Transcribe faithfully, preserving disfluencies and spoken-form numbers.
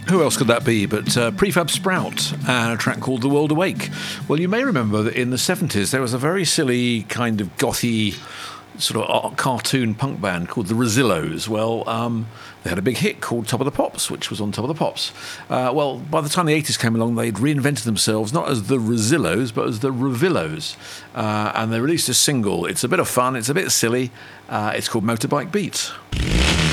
Who else could that be but uh, Prefab Sprout and a track called The World Awake? Well, you may remember that in the seventies there was a very silly kind of gothy sort of cartoon punk band called the Rosillos. Well, um, they had a big hit called Top of the Pops, which was on Top of the Pops. Uh, well, by the time the eighties came along, they'd reinvented themselves, not as the Rosillos, but as the Revillos. Uh, and they released a single. It's a bit of fun, it's a bit silly. Uh, it's called Motorbike Beat.